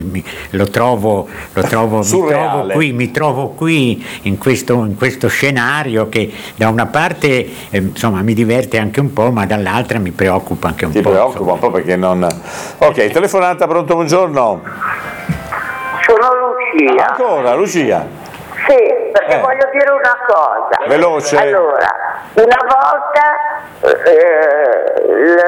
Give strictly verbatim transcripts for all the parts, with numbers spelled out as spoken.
Mi, lo trovo, lo trovo, mi trovo qui, mi trovo qui in questo, in questo scenario che da una parte eh, insomma mi diverte anche un po', ma dall'altra mi preoccupa anche un Ti po'. Ti preoccupa insomma. un po' perché non. Ok, telefonata, pronto, buongiorno. Sono Lucia. Ancora, Lucia? Sì, perché eh. voglio dire una cosa. Veloce. Allora, una volta eh,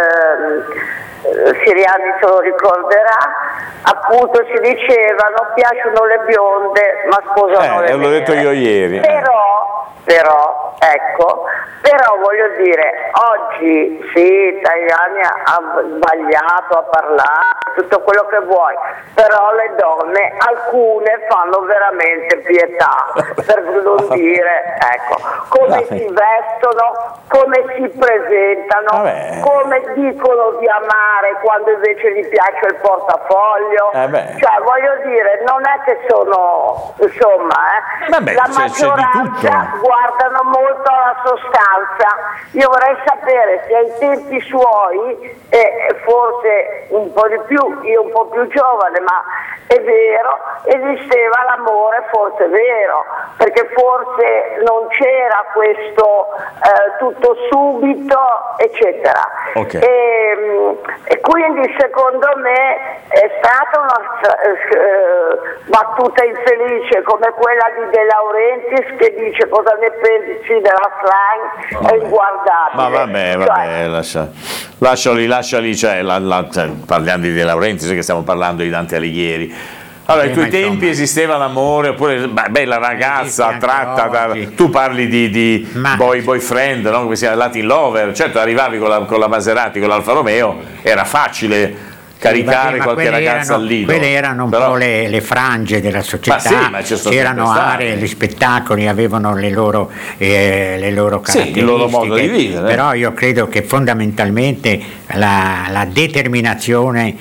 il, Siriani se lo ricorderà, appunto si diceva non piacciono le bionde ma sposano eh, le l'ho detto io ieri. Però, però, ecco, però voglio dire, oggi sì, Tajani ha sbagliato a parlare, tutto quello che vuoi, però le donne, alcune fanno veramente pietà, per non dire, ecco, come si vestono, come si presentano, Vabbè. come dicono di amare quando invece gli piace il portafoglio, eh cioè voglio dire, non è che sono, insomma, eh, Vabbè, la c'è, maggioranza c'è guardano molto alla sostanza. Io vorrei sapere se ai tempi suoi, e forse un po' di più, io un po' più giovane, ma è vero, esisteva l'amore, forse è vero, perché forse non c'era questo eh, tutto subito, eccetera. Okay. E, e quindi secondo me è stata una eh, battuta infelice come quella di De Laurentiis che dice cosa ne pensi della slang, è inguardabile. Ma vabbè, vabbè, cioè, lascia, lasciali, lasciali, cioè, la, la, cioè, parliamo di De Laurentiis, che stiamo parlando di Dante Alighieri. Allora, ai tuoi tempi esisteva l'amore, oppure beh, la ragazza attratta da, tu parli di, di boy, boyfriend, no? Come si chiama, Latin lover, certo arrivavi con la, con la Maserati, con l'Alfa Romeo, era facile caricare sì, qualche ragazza erano, al lido. Quelle erano un però, po' le, le frange della società, ma sì, ma c'erano aree, gli spettacoli avevano le loro, eh, le loro caratteristiche, sì, il loro modo di vivere. Però io credo che fondamentalmente la, la determinazione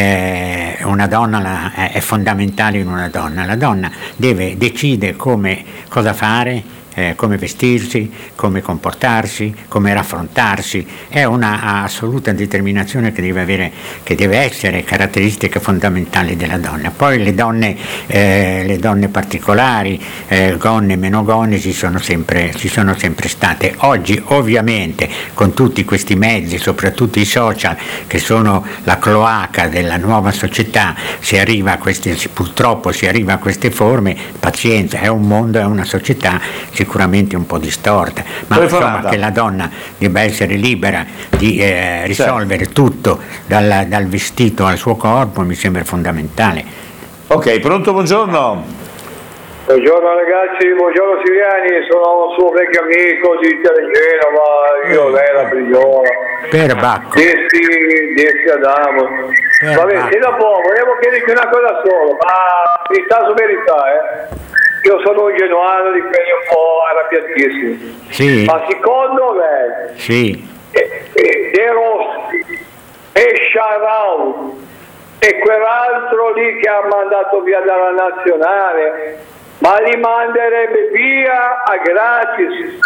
eh, una donna la, è fondamentale in una donna. La donna deve decidere come, cosa fare, Eh, come vestirsi, come comportarsi, come raffrontarsi, è una assoluta determinazione che deve avere, che deve essere caratteristica fondamentale della donna. Poi le donne, eh, le donne particolari, eh, gonne, meno gonne, ci sono sempre, ci sono sempre state. Oggi ovviamente con tutti questi mezzi, soprattutto i social, che sono la cloaca della nuova società, si arriva a queste, purtroppo si arriva a queste forme, pazienza, è un mondo, è una società sicuramente un po' distorta, ma insomma che la donna debba essere libera di eh, risolvere certo. tutto dal, dal vestito al suo corpo mi sembra fondamentale. Ok, pronto, buongiorno. Buongiorno ragazzi, buongiorno Siriani, sono un suo vecchio amico di Telegenova, io lei la prigione. Per Bacco. Dessi, dessi Adamo. Per Vabbè, Bacco. sì, dopo volevo chiederti una cosa solo, ma verità su verità, eh. Io sono un genuano di quelli un po' arrabbiatissimi. Sì. Ma secondo lei, sì. eh, eh, De Rossi e Sciarau e quell'altro lì che ha mandato via dalla nazionale, ma li manderebbe via a gratis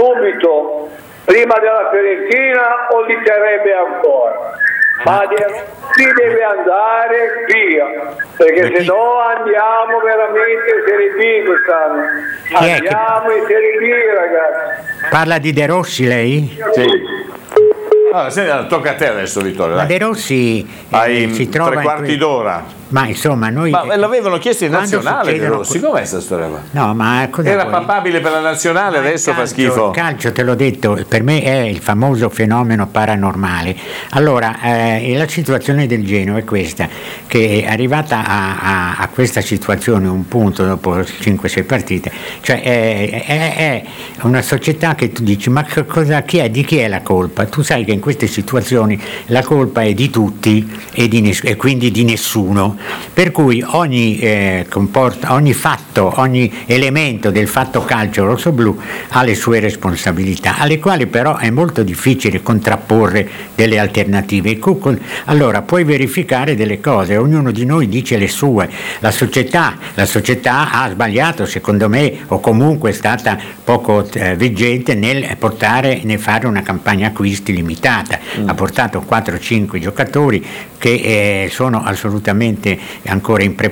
subito prima della Fiorentina o li terrebbe ancora? Ma De Rossi deve andare via, perché se no andiamo veramente in Serie B quest'anno. Andiamo in Serie B, ragazzi. Parla di De Rossi lei? Sì. Allora, senti, tocca a te adesso, Vittorio. Ma dai. De Rossi eh, Hai si trova tre quarti que- d'ora. Ma insomma noi... Ma l'avevano chiesto in quando nazionale De succedono Rossi, que- com'è questa storia qua? No, ma cosa Era vuoi? papabile per la nazionale, Ma adesso il fa calcio- schifo. Il calcio, te l'ho detto, per me è il famoso fenomeno paranormale. Allora, eh, la situazione del Genoa è questa, che è arrivata a, a, a questa situazione un punto dopo cinque sei partite, cioè è, è, è una società che tu dici, ma che cosa, chi è, di chi è la colpa? Tu sai che in queste situazioni la colpa è di tutti e, di ness- e quindi di nessuno, per cui ogni, eh, comporta, ogni fatto, ogni elemento del fatto calcio rosso-blu ha le sue responsabilità, alle quali però è molto difficile contrapporre delle alternative. Allora puoi verificare delle cose, ognuno di noi dice le sue, la società, la società ha sbagliato secondo me, o comunque è stata poco eh, vigente nel portare, nel fare una campagna acquisti limitata, mm. ha portato quattro cinque giocatori che eh, sono assolutamente ancora impreparati